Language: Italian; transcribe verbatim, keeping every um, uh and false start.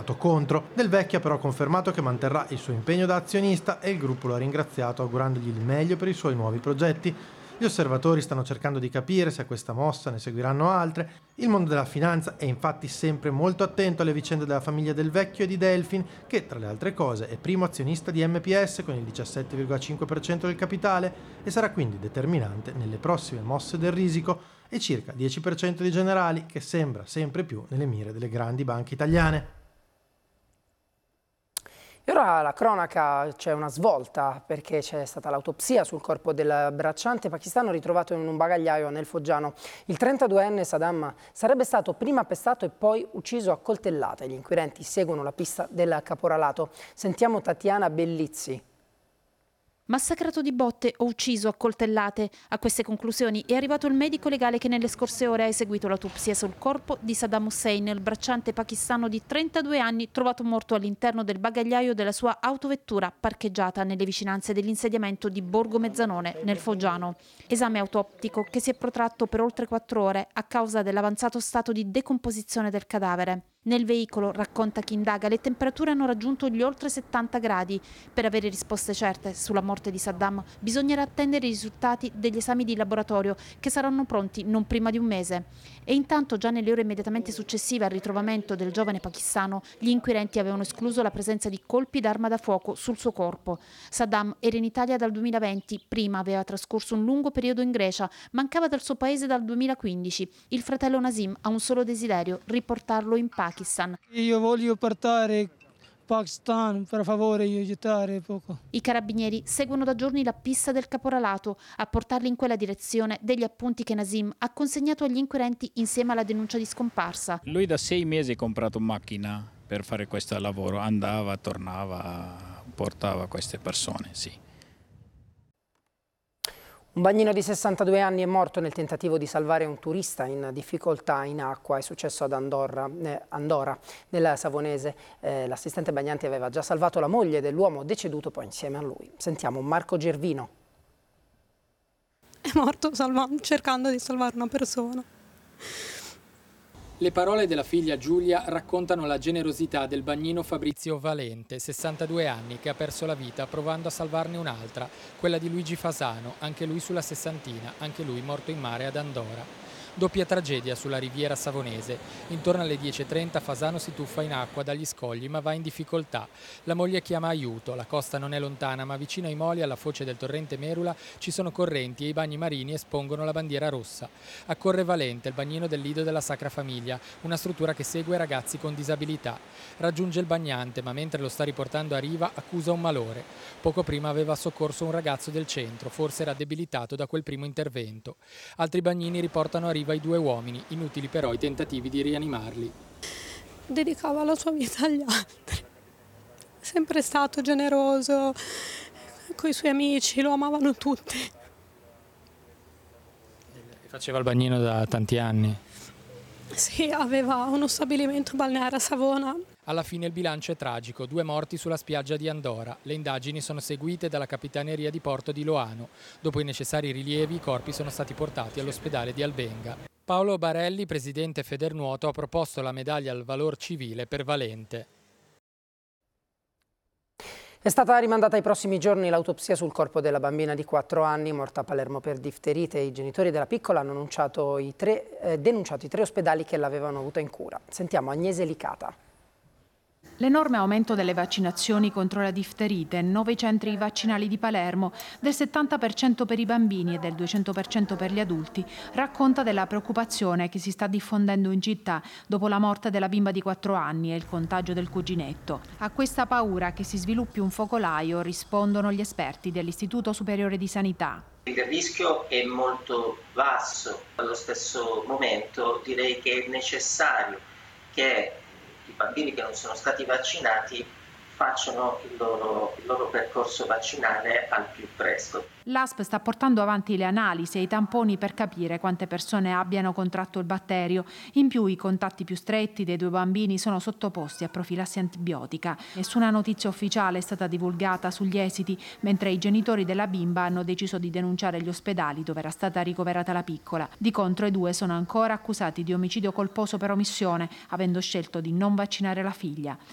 votato contro. Del Vecchio ha però confermato che manterrà il suo impegno da azionista e il gruppo lo ha ringraziato augurandogli il meglio per i suoi nuovi progetti. Gli osservatori stanno cercando di capire se a questa mossa ne seguiranno altre. Il mondo della finanza è infatti sempre molto attento alle vicende della famiglia Del Vecchio e di Delfin, che tra le altre cose è primo azionista di M P S con il diciassette virgola cinque per cento del capitale e sarà quindi determinante nelle prossime mosse del risico, e circa dieci per cento di Generali, che sembra sempre più nelle mire delle grandi banche italiane. E ora la cronaca, c'è una svolta perché c'è stata l'autopsia sul corpo del bracciante pakistano ritrovato in un bagagliaio nel Foggiano. Il trentaduenne Saddam sarebbe stato prima pestato e poi ucciso a coltellate. Gli inquirenti seguono la pista del caporalato. Sentiamo Tatiana Bellizzi. Massacrato di botte o ucciso a coltellate. A queste conclusioni è arrivato il medico legale che nelle scorse ore ha eseguito l'autopsia sul corpo di Saddam Hussein, il bracciante pakistano di trentadue anni trovato morto all'interno del bagagliaio della sua autovettura parcheggiata nelle vicinanze dell'insediamento di Borgo Mezzanone, nel Foggiano. Esame autoptico che si è protratto per oltre quattro ore a causa dell'avanzato stato di decomposizione del cadavere. Nel veicolo, racconta chi indaga, le temperature hanno raggiunto gli oltre settanta gradi. Per avere risposte certe sulla morte di Saddam bisognerà attendere i risultati degli esami di laboratorio, che saranno pronti non prima di un mese. E intanto, già nelle ore immediatamente successive al ritrovamento del giovane pakistano, gli inquirenti avevano escluso la presenza di colpi d'arma da fuoco sul suo corpo. Saddam era in Italia dal duemilaventi, prima aveva trascorso un lungo periodo in Grecia, mancava dal suo paese dal duemilaquindici. Il fratello Nasim ha un solo desiderio: riportarlo in Pakistan. Io voglio portare Pakistan, per favore, aiutare poco. I carabinieri seguono da giorni la pista del caporalato. A portarli in quella direzione degli appunti che Nasim ha consegnato agli inquirenti insieme alla denuncia di scomparsa. Lui da sei mesi ha comprato macchina per fare questo lavoro, andava, tornava, portava queste persone, sì. Un bagnino di sessantadue anni è morto nel tentativo di salvare un turista in difficoltà in acqua. È successo ad Andorra, eh, Andorra nel Savonese. Eh, l'assistente bagnante aveva già salvato la moglie dell'uomo deceduto poi insieme a lui. Sentiamo Marco Gervino. È morto salvando, cercando di salvare una persona. Le parole della figlia Giulia raccontano la generosità del bagnino Fabrizio Valente, sessantadue anni, che ha perso la vita provando a salvarne un'altra, quella di Luigi Fasano, anche lui sulla sessantina, anche lui morto in mare ad Andorra. Doppia tragedia sulla riviera savonese. Intorno alle dieci e trenta Fasano si tuffa in acqua dagli scogli ma va in difficoltà. La moglie chiama aiuto, la costa non è lontana ma vicino ai moli alla foce del torrente Merula ci sono correnti e i bagni marini espongono la bandiera rossa. Accorre Valente, il bagnino del Lido della Sacra Famiglia, una struttura che segue ragazzi con disabilità. Raggiunge il bagnante ma mentre lo sta riportando a riva accusa un malore. Poco prima aveva soccorso un ragazzo del centro, forse era debilitato da quel primo intervento. Altri bagnini riportano a riva i due uomini, inutili però i tentativi di rianimarli. Dedicava la sua vita agli altri. È sempre stato generoso, con i suoi amici, lo amavano tutti. Faceva il bagnino da tanti anni? Sì, aveva uno stabilimento balneare a Savona. Alla fine il bilancio è tragico, due morti sulla spiaggia di Andora. Le indagini sono seguite dalla Capitaneria di Porto di Loano. Dopo i necessari rilievi, i corpi sono stati portati all'ospedale di Albenga. Paolo Barelli, presidente Federnuoto, ha proposto la medaglia al valor civile per Valente. È stata rimandata ai prossimi giorni l'autopsia sul corpo della bambina di quattro anni morta a Palermo per difterite. I genitori della piccola hanno annunciato i tre, eh, denunciato i tre ospedali che l'avevano avuta in cura. Sentiamo Agnese Licata. L'enorme aumento delle vaccinazioni contro la difterite, nove centri vaccinali di Palermo, del settanta per cento per i bambini e del duecento per cento per gli adulti, racconta della preoccupazione che si sta diffondendo in città dopo la morte della bimba di quattro anni e il contagio del cuginetto. A questa paura che si sviluppi un focolaio rispondono gli esperti dell'Istituto Superiore di Sanità. Il rischio è molto basso, allo stesso momento direi che è necessario che i bambini che non sono stati vaccinati facciano il loro, il loro percorso vaccinale al più presto. L'A S P sta portando avanti le analisi e i tamponi per capire quante persone abbiano contratto il batterio. In più i contatti più stretti dei due bambini sono sottoposti a profilassi antibiotica. Nessuna notizia ufficiale è stata divulgata sugli esiti, mentre i genitori della bimba hanno deciso di denunciare gli ospedali dove era stata ricoverata la piccola. Di contro i due sono ancora accusati di omicidio colposo per omissione, avendo scelto di non vaccinare la figlia.